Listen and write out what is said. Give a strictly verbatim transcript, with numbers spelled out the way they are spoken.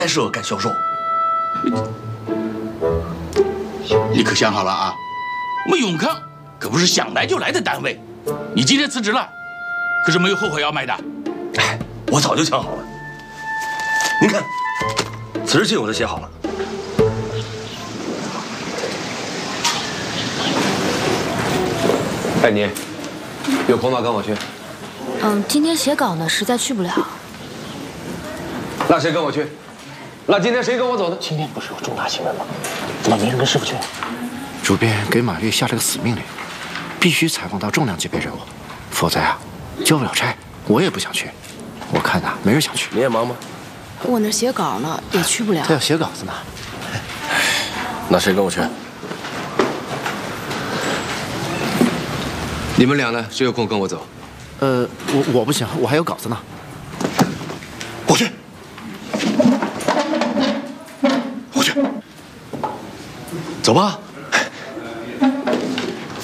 适合干销售。 你可想好了啊？我们永康可不是想来就来的单位。你今天辞职了，可是没有后悔药卖的。 哎，我早就想好了。您看，辞职信我都写好了。 哎，你有空吗？跟我去。 嗯，今天写稿呢，实在去不了。 那谁跟我去？那今天谁跟我走呢？ 今天不是有重大新闻吗？怎么没人跟师傅去？ 主编给马玉下了个死命令，必须采访到重量级别人物，否则呀，交不了差。我也不想去，我看呐，没人想去。 你也忙吗？ 我那写稿呢，也去不了。 他要写稿子呢。 那谁跟我去？ 你们俩呢？谁有空跟我走？ 呃，我我不行，我还有稿子呢。 我去。我去。走吧。